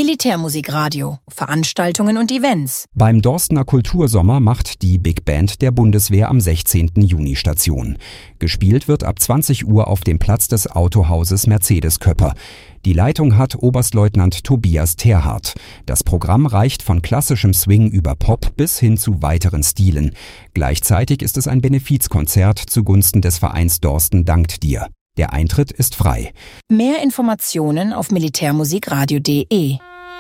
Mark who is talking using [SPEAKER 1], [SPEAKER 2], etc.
[SPEAKER 1] Militärmusikradio, Veranstaltungen und Events.
[SPEAKER 2] Beim Dorstener Kultursommer macht die Big Band der Bundeswehr am 16. Juni Station. Gespielt wird ab 20 Uhr auf dem Platz des Autohauses Mercedes Köpper. Die Leitung hat Oberstleutnant Tobias Terhardt. Das Programm reicht von klassischem Swing über Pop bis hin zu weiteren Stilen. Gleichzeitig ist es ein Benefizkonzert zugunsten des Vereins Dorsten dankt dir. Der Eintritt ist frei.
[SPEAKER 1] Mehr Informationen auf militärmusikradio.de